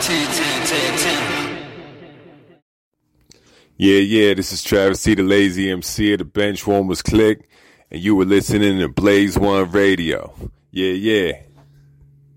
Yeah, this is Travis T, the Lazy MC of the Benchwarmers Click, and you were listening to Blaze One Radio. Yeah.